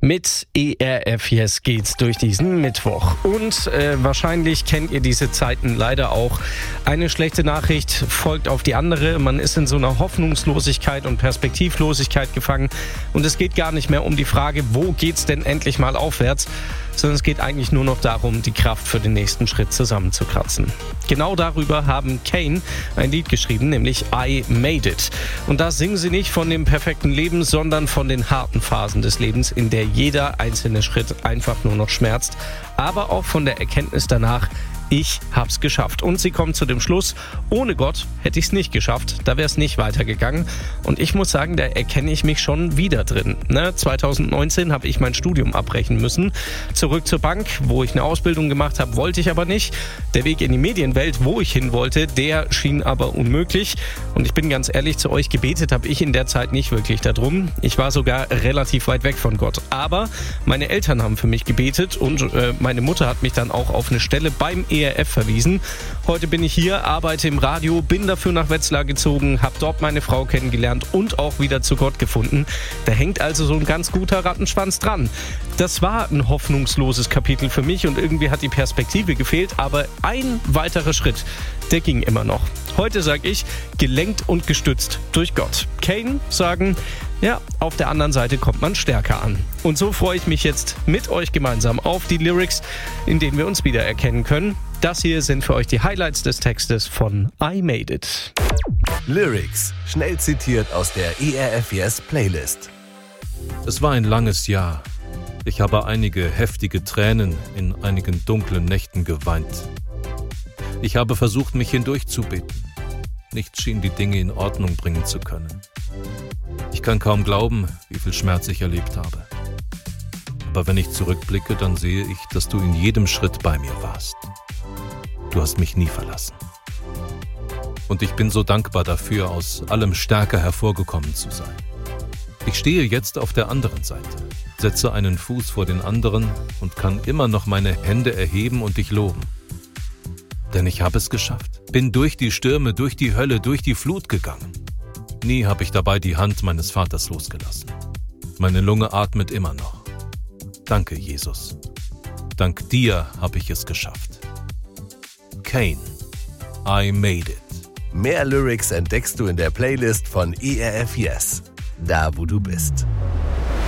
Mit ERF Yes geht's durch diesen Mittwoch. Und wahrscheinlich kennt ihr diese Zeiten leider auch. Eine schlechte Nachricht folgt auf die andere. Man ist in so einer Hoffnungslosigkeit und Perspektivlosigkeit gefangen. Und es geht gar nicht mehr um die Frage, wo geht's denn endlich mal aufwärts, sondern es geht eigentlich nur noch darum, die Kraft für den nächsten Schritt zusammenzukratzen. Genau darüber haben Kane ein Lied geschrieben, nämlich I Made It. Und da singen sie nicht von dem perfekten Leben, sondern von den harten Phasen des Lebens, in der jeder einzelne Schritt einfach nur noch schmerzt, aber auch von der Erkenntnis danach, ich hab's geschafft. Und sie kommen zu dem Schluss, ohne Gott hätte ich's nicht geschafft, da wäre es nicht weitergegangen. Und ich muss sagen, da erkenne ich mich schon wieder drin. 2019 habe ich mein Studium abbrechen müssen. Zurück zur Bank, wo ich eine Ausbildung gemacht habe, wollte ich aber nicht. Der Weg in die Medienwelt, wo ich hin wollte, der schien aber unmöglich. Und ich bin ganz ehrlich zu euch, gebetet habe ich in der Zeit nicht wirklich darum. Ich war sogar relativ weit weg von Gott. Aber meine Eltern haben für mich gebetet und meine Mutter hat mich dann auch auf eine Stelle beim ERF verwiesen. Heute bin ich hier, arbeite im Radio, bin dafür nach Wetzlar gezogen, habe dort meine Frau kennengelernt und auch wieder zu Gott gefunden. Da hängt also so ein ganz guter Rattenschwanz dran. Das war ein hoffnungsloses Kapitel für mich und irgendwie hat die Perspektive gefehlt, aber ein weiterer Schritt, der ging immer noch. Heute sage ich, gelenkt und gestützt durch Gott. Kane sagen, ja, auf der anderen Seite kommt man stärker an. Und so freue ich mich jetzt mit euch gemeinsam auf die Lyrics, in denen wir uns wiedererkennen können. Das hier sind für euch die Highlights des Textes von I Made It. Lyrics, schnell zitiert aus der ERF Yes Playlist. Es war ein langes Jahr. Ich habe einige heftige Tränen in einigen dunklen Nächten geweint. Ich habe versucht, mich hindurchzubeten. Nichts schien die Dinge in Ordnung bringen zu können. Ich kann kaum glauben, wie viel Schmerz ich erlebt habe. Aber wenn ich zurückblicke, dann sehe ich, dass du in jedem Schritt bei mir warst. Du hast mich nie verlassen. Und ich bin so dankbar dafür, aus allem stärker hervorgekommen zu sein. Ich stehe jetzt auf der anderen Seite, setze einen Fuß vor den anderen und kann immer noch meine Hände erheben und dich loben. Denn ich habe es geschafft. Bin durch die Stürme, durch die Hölle, durch die Flut gegangen. Nie habe ich dabei die Hand meines Vaters losgelassen. Meine Lunge atmet immer noch. Danke, Jesus. Dank dir habe ich es geschafft. Kane, I Made It. Mehr Lyrics entdeckst du in der Playlist von ERF Yes, da wo du bist.